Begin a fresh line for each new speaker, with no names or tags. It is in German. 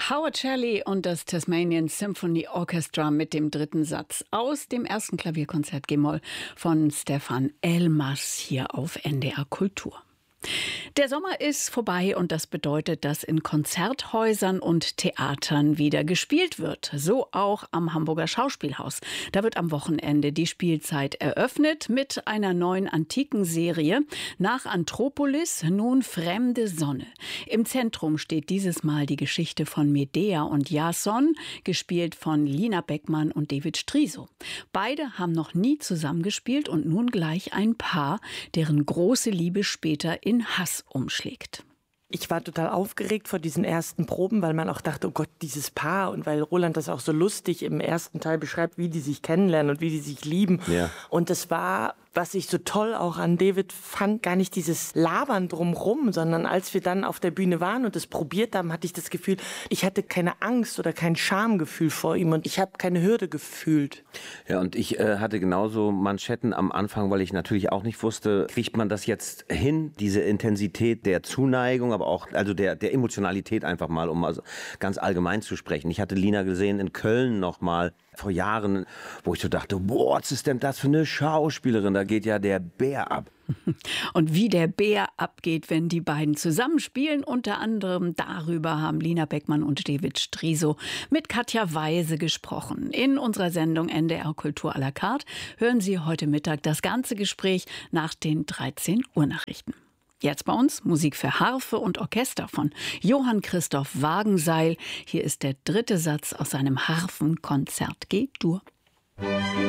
Howard Shelley und das Tasmanian Symphony Orchestra mit dem dritten Satz aus dem ersten Klavierkonzert G-Moll von Stefan Elmers hier auf NDR Kultur. Der Sommer ist vorbei und das bedeutet, dass in Konzerthäusern und Theatern wieder gespielt wird. So auch am Hamburger Schauspielhaus. Da wird am Wochenende die Spielzeit eröffnet mit einer neuen antiken Serie. Nach Anthropolis nun Fremde Sonne. Im Zentrum steht dieses Mal die Geschichte von Medea und Jason, gespielt von Lina Beckmann und David Striso. Beide haben noch nie zusammengespielt und nun gleich ein Paar, deren große Liebe später in Hass umschlägt.
Ich war total aufgeregt vor diesen ersten Proben, weil man auch dachte, oh Gott, dieses Paar, und weil Roland das auch so lustig im ersten Teil beschreibt, wie die sich kennenlernen und wie die sich lieben. Ja. Und das war, was ich so toll auch an David fand, gar nicht dieses Labern drumrum, sondern als wir dann auf der Bühne waren und das probiert haben, hatte ich das Gefühl, ich hatte keine Angst oder kein Schamgefühl vor ihm und ich habe keine Hürde gefühlt.
Ja, und ich hatte genauso Manschetten am Anfang, weil ich natürlich auch nicht wusste, kriegt man das jetzt hin, diese Intensität der Zuneigung, aber auch also der Emotionalität einfach mal, um also ganz allgemein zu sprechen. Ich hatte Lina gesehen in Köln noch mal vor Jahren, wo ich so dachte, boah, was ist denn das für eine Schauspielerin? Da geht ja der Bär ab.
Und wie der Bär abgeht, wenn die beiden zusammenspielen, unter anderem darüber haben Lina Beckmann und David Striso mit Katja Weise gesprochen. In unserer Sendung NDR Kultur à la carte hören Sie heute Mittag das ganze Gespräch nach den 13 Uhr Nachrichten. Jetzt bei uns Musik für Harfe und Orchester von Johann Christoph Wagenseil. Hier ist der dritte Satz aus seinem Harfenkonzert G-Dur.